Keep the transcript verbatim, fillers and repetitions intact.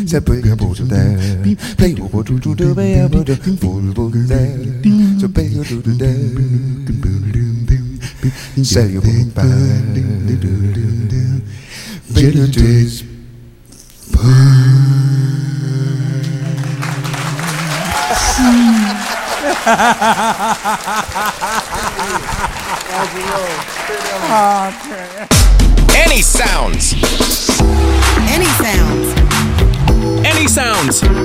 Say play your boat there, play your boat to the way I would have full boat there. So play your boat there, say your boat back. Jelly's Any sounds. Any sounds. Any sounds.